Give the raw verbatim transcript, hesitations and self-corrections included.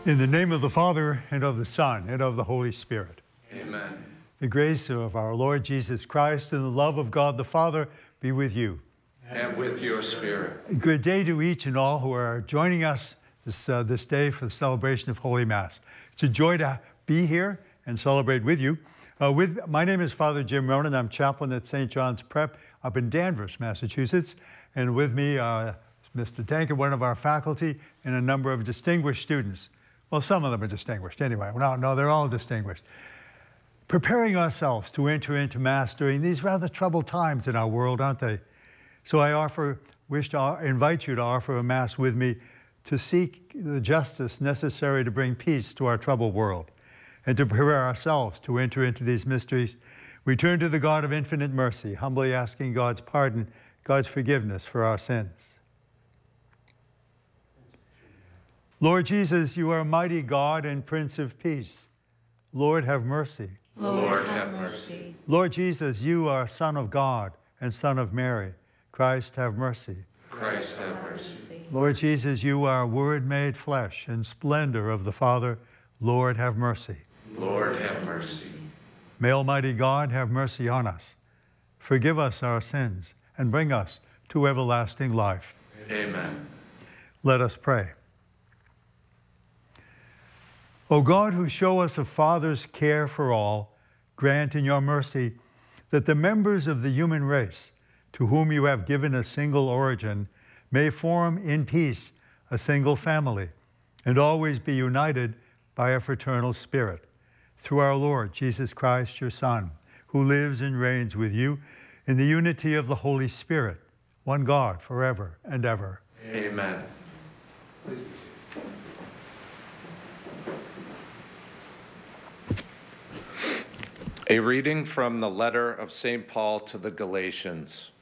In the name of the Father, and of the Son, and of the Holy Spirit. Amen. The grace of our Lord Jesus Christ and the love of God the Father be with you. And with your spirit. Good day to each and all who are joining us this, uh, this day for the celebration of Holy Mass. It's a joy to be here and celebrate with you. Uh, with My name is Father Jim Ronan. I'm chaplain at Saint John's Prep up in Danvers, Massachusetts. And with me, uh, Mister Tankard, one of our faculty, and a number of distinguished students. Well, some of them are distinguished anyway. No, no, they're all distinguished. Preparing ourselves to enter into Mass during these rather troubled times in our world, aren't they? So I offer, wish to invite you to offer a Mass with me to seek the justice necessary to bring peace to our troubled world and to prepare ourselves to enter into these mysteries. We turn to the God of infinite mercy, humbly asking God's pardon, God's forgiveness for our sins. Lord Jesus, you are mighty God and Prince of Peace. Lord, have mercy. Lord, have mercy. Lord Jesus, you are Son of God and Son of Mary. Christ, have mercy. Christ, have mercy. Lord Jesus, you are Word made flesh and splendor of the Father. Lord, have mercy. Lord, have mercy. May Almighty God have mercy on us, forgive us our sins, and bring us to everlasting life. Amen. Let us pray. O God, who show us a Father's care for all, grant in your mercy that the members of the human race, to whom you have given a single origin, may form in peace a single family, and always be united by a fraternal spirit. Through our Lord Jesus Christ, your Son, who lives and reigns with you in the unity of the Holy Spirit, one God, forever and ever. Amen. Please. A reading from the letter of Saint Paul to the Galatians.